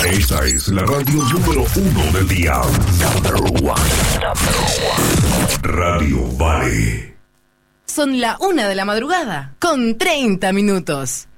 Esta es la radio número 1 del día. Number one. Radio Vale. Son la 1 de la madrugada, con 30 minutos.